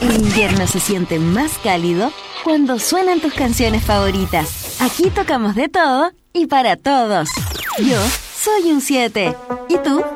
El invierno se siente más cálido cuando suenan tus canciones favoritas. Aquí tocamos de todo y para todos. Yo soy un 7. ¿Y tú?